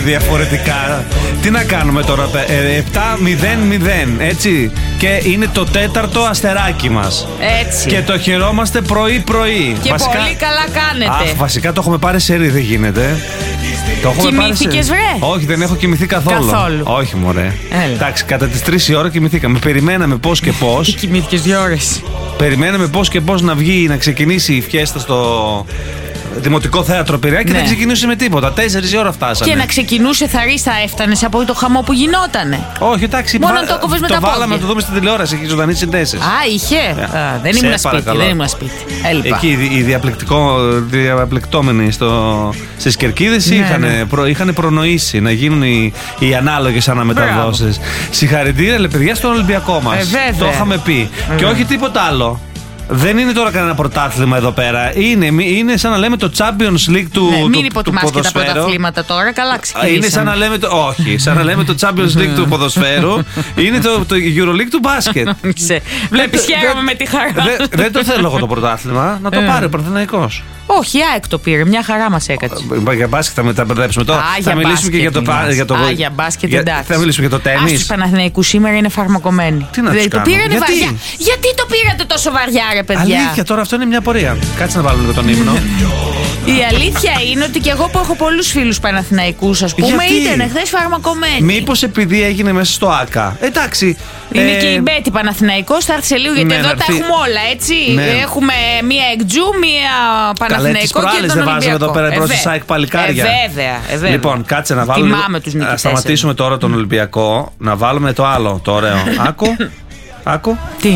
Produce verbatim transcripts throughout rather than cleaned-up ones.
Διαφορετικά. Τι να κάνουμε τώρα, επτά μηδέν μηδέν, έτσι. Και είναι το τέταρτο αστεράκι μας. Έτσι. Και το χαιρόμαστε πρωί-πρωί. Και βασικά, πολύ καλά κάνετε. Αχ, βασικά το έχουμε πάρει σερί, δεν γίνεται. Κοιμήθηκες, βρε? Όχι, δεν έχω κοιμηθεί καθόλου. Καθόλου. Όχι, μωρέ. Εντάξει, κατά τις τρεις η ώρα κοιμηθήκαμε. Περιμέναμε πώς και πώς. Και κοιμήθηκες δύο ώρες. Περιμέναμε πώς και πώς να βγει, να ξεκινήσει η φιέστα στο Δημοτικό Θέατρο Πειραιά και ναι. δεν ξεκινούσε με τίποτα. Τέσσερις η ώρα φτάσαμε. Και να ξεκινούσε θαρής θα έφτανες από το χαμό που γινότανε. Όχι, εντάξει. Μόνο βα... το κόβες με το τα πόδια. Το βάλαμε να το δούμε στην τηλεόραση, έχει ζωντανές συνδέσεις. Α, είχε. Yeah. Α, δεν ήμουν σπίτι. Δεν ήμουν σπίτι. Έλπα. Εκεί οι διαπλεκτόμενοι στο... στις κερκίδες ναι, είχαν, ναι. προ... είχαν προνοήσει να γίνουν οι, οι ανάλογες αναμεταδόσεις. Συγχαρητήρια, λε παιδιά, στον Ολυμπιακό μας. Ε, το είχαμε πει. Ε, και όχι τίποτα άλλο. Δεν είναι τώρα κανένα πρωτάθλημα εδώ πέρα. Είναι, είναι σαν να λέμε το Champions League του, ναι, του, μην υποτιμάς και τα πρωταθλήματα τώρα. Καλά ξεκινήσαμε. Είναι σαν να λέμε το, όχι, σαν να λέμε το Champions League του ποδοσφαίρου. Είναι το, το Euroleague του μπάσκετ. Βλέπεις, χαίρομαι με τη χαρά. Δεν δε το θέλω εγώ το πρωτάθλημα. Να το πάρει ο Παναθηναϊκός. Όχι, η ΑΕΚ το πήρε. Μια χαρά μας έκατσε. Για μπάσκετ θα μεταμπερδέψουμε τώρα. Α, θα μιλήσουμε μπάσκετ, και για το. Α, για μπάσκετ, εντάξει. Θα μιλήσουμε για το τένις. Τους Παναθηναϊκούς σήμερα είναι φαρμακομένοι. Τι να τους το πήρανε βαριά. Γιατί το πήρατε τόσο βαριά, ρε παιδιά? Αλήθεια, τώρα αυτό είναι μια πορεία. Κάτσε να βάλουμε λίγο τον ύμνο. Η αλήθεια είναι ότι και εγώ που έχω πολλούς φίλους Παναθηναϊκούς, ας πούμε, ήταν χθες φαρμακομένοι. Μήπως επειδή έγινε μέσα στο ΆΚΑ? Εντάξει. Είναι ε... και η Μπέτη Παναθηναϊκός, θα έρθει σε λίγο, γιατί ναι, εδώ τα έχουμε όλα, έτσι. Ναι. Έχουμε μία Εκτζού, μία Παναθηναϊκό και τον δεν Ολυμπιακό. Βάζουμε εδώ πέρα προς τη ΣΑΕΚ παλικάρια. Ε, βέβαια, ε, βέβαια. Λοιπόν, κάτσε να βάλουμε. Να σταματήσουμε τώρα τον Ολυμπιακό, να βάλουμε το άλλο, το ωραίο. Άκου. Άκου. Τι?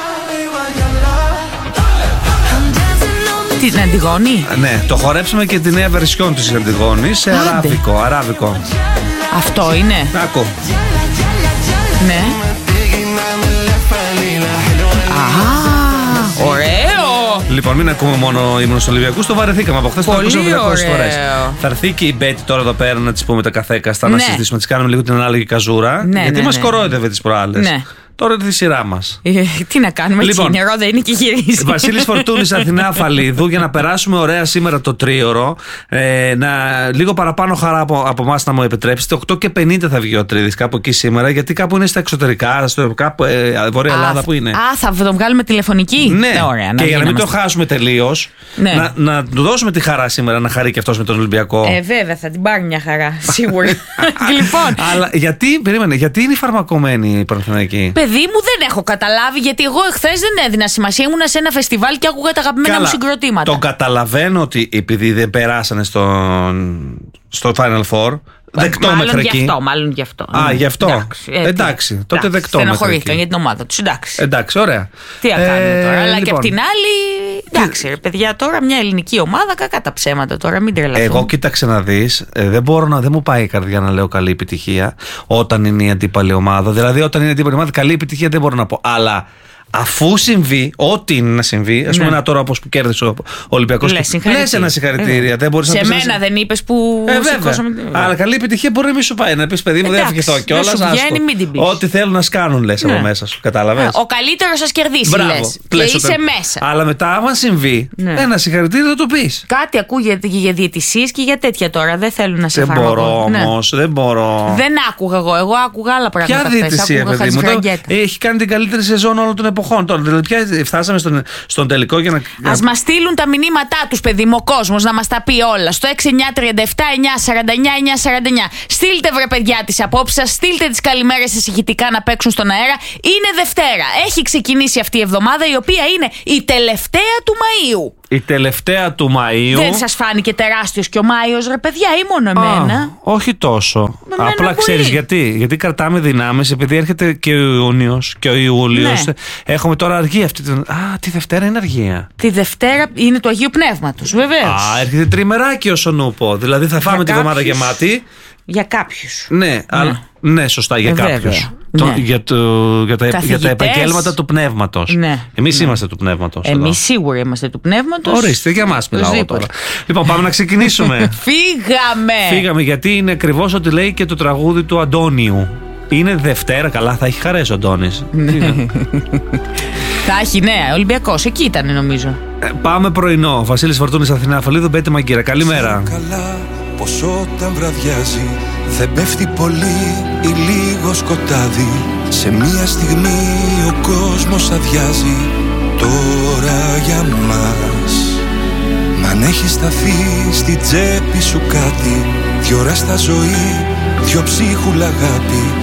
Την Αντιγόνη. Ναι, το χορέψαμε και τη νέα βερσιόν της Αντιγόνης σε Άντε. αράβικο, αράβικο. Αυτό είναι. Άκου. Ναι. Α, ωραίο. Λοιπόν, μην ακούμε μόνο ήμουν στους Ολυμπιακούς, το βαρεθήκαμε από χθες. Το ακούσαμε δεκόσιες φορές. Θα έρθει και η Μπέτη τώρα εδώ πέρα να της πούμε τα καθέκαστα, ναι. να συζητήσουμε, να της κάνουμε λίγο την ανάλογη καζούρα. Ναι, γιατί ναι, μας ναι. κορόιδευε τις προάλλες. Ναι. Τώρα είναι τη σειρά μας. Ε, τι να κάνουμε, λοιπόν, έτσι νερό δεν είναι και γυρίζει. Βασίλης Φορτούνης, Αθηνά Φαλίδου, για να περάσουμε ωραία σήμερα το τρίωρο. Ε, να, λίγο παραπάνω χαρά από, από εμάς να μου επιτρέψετε. οκτώ και πενήντα θα βγει ο Τρίδης κάπου εκεί σήμερα, γιατί κάπου είναι στα εξωτερικά, στο κάπου, ε, Βόρεια α, Ελλάδα που είναι. Α, θα τον βγάλουμε τηλεφωνική. Ναι, ωραία, και για να μην το χάσουμε τελείως, ναι. να, να του δώσουμε τη χαρά σήμερα να χαρεί και αυτός με τον Ολυμπιακό. Ε, βέβαια, θα την πάρει μια χαρά, σίγουρα. Λοιπόν. Αλλά γιατί, περίμενε, γιατί είναι φαρμακομένη η Παναθηναϊκή? Παιδί μου, δεν έχω καταλάβει, γιατί εγώ εχθές δεν έδινα σημασία. Ήμουνα σε ένα φεστιβάλ και άκουγα τα αγαπημένα Καλά, μου συγκροτήματα. Το καταλαβαίνω ότι επειδή δεν περάσανε στο, στο Final Four. Δεκτό μάλλον μέχρι γι' εκεί. αυτό, μάλλον γι' αυτό. Α, γι' αυτό. Εντάξει, ε, εντάξει τότε δεκτό. Στενοχωρήθηκαν για την ομάδα του. Εντάξει. Εντάξει, ωραία. Τι να κάνουμε ε, τώρα. Αλλά λοιπόν, και απ' την άλλη. Εντάξει, ρε παιδιά, τώρα μια ελληνική ομάδα, κακά τα ψέματα τώρα, μην τρελαθούμε. Εγώ κοίταξε να δεις, ε, δεν μπορώ να, δεν μου πάει η καρδιά να λέω καλή επιτυχία όταν είναι η αντίπαλη ομάδα. Δηλαδή, όταν είναι η αντίπαλη ομάδα, καλή επιτυχία δεν μπορώ να πω. Αλλά αφού συμβεί, ό,τι είναι να συμβεί, ας πούμε, ναι. τώρα όπως που κέρδισε ο Ολυμπιακός, λες ένα συγχαρητήρια. Ε, δεν μπορείς σε να μένα να... δεν είπες που. Ε, σηκώσαμε... Αλλά καλή επιτυχία μπορεί να μην σου πάει. Να πεις, παιδί μου, δεν ευχηθώ κιόλας. Ό,τι θέλουν να σκάνουν, λες ναι. από μέσα σου. Κατάλαβες. Ο καλύτερος σας κερδίσει, λες. Και είσαι μέσα. Αλλά μετά, άμα συμβεί, ναι. ένα συγχαρητήριο θα το πεις. Κάτι ακούγεται και για διαιτησίες και για τέτοια τώρα. Δεν θέλουν να σε δεν μπορώ όμως, δεν μπορώ. Δεν άκουγα εγώ. Εγώ άκουγα άλλα πράγματα. Ποια διαιτησία, παιδί μου? Έχει κάνει την καλύτερη σεζόν όλων των εποχών. Τώρα, δηλαδή, πια φτάσαμε στον, στον τελικό για να. Ας μας στείλουν τα μηνύματά τους, παιδί μου, ο κόσμος να μας τα πει όλα. Στο έξι εννιά τριάντα επτά εννιά σαράντα εννιά εννιά σαράντα εννιά. Στείλτε, βρε παιδιά, τις απόψεις σας. Στείλτε τις καλημέρες σας ηχητικά να παίξουν στον αέρα. Είναι Δευτέρα. Έχει ξεκινήσει αυτή η εβδομάδα, η οποία είναι η τελευταία του Μαΐου. Η τελευταία του Μαΐου. Δεν σας φάνηκε τεράστιος και ο Μάιος, ρε παιδιά, ή μόνο εμένα? Α, όχι τόσο. Με Απλά ξέρεις γιατί. Γιατί κρατάμε δυνάμεις, επειδή έρχεται και ο Ιούνιος και ο Ιούλιος. Ναι. Έχουμε τώρα αργία αυτή την. Α, τη Δευτέρα είναι αργία. Τη Δευτέρα είναι του Αγίου Πνεύματος, βεβαίως. Α, έρχεται τριμεράκι ο Σονούπο. Δηλαδή θα φάμε τη βδομάδα γεμάτη. Για κάποιους. Ναι, ναι. Αλλά, ναι σωστά, για ε, κάποιους. Το, ναι. για, το, για, τα, για τα επαγγέλματα του πνεύματος. Ναι. Εμείς ναι. είμαστε του πνεύματος. Εμείς σίγουρα είμαστε του πνεύματος. Ορίστε, για μας μιλάω Ζήπως. τώρα. Λοιπόν, πάμε να ξεκινήσουμε. Φύγαμε. Φύγαμε, γιατί είναι ακριβώς ό,τι λέει και το τραγούδι του Αντώνιου. Είναι Δευτέρα, καλά, θα έχει χαρές ο Αντώνης. Θα έχει, ναι, Ολυμπιακός, εκεί ήταν νομίζω. Ε, πάμε πρωινό. Βασίλης Φορτούνης, Αθηνά Φαλίδου, Μπέτη Μαγκύρα. Καλημέρα. πως όταν βραδιάζει δεν πέφτει πολύ ή λίγο σκοτάδι. Σε μια στιγμή ο κόσμος αδειάζει τώρα για μας. Μ' αν έχει σταθεί στη τσέπη σου κάτι, δυο ώρα στα ζωή, δυο ψίχουλα αγάπη,